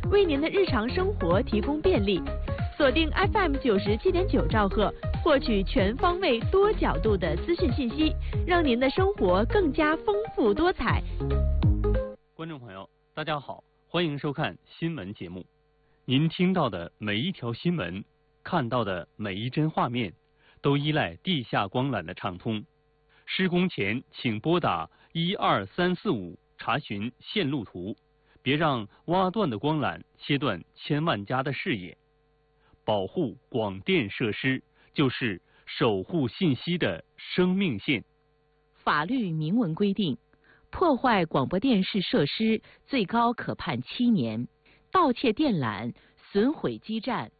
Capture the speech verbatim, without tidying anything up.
为您的日常生活提供便利。锁定 F M 九十七点九兆赫，获取全方位、多角度的资讯信息，让您的生活更加丰富多彩。 观众朋友，大家好，欢迎收看新闻节目。您听到的每一条新闻，看到的每一帧画面，都依赖地下光缆的畅通。施工前，请拨打一二三四五查询线路图，别让挖断的光缆切断千万家的视野。保护广电设施，就是守护信息的生命线。 法律明文规定，破坏广播电视设施最高可判七年，盗窃电缆、损毁基站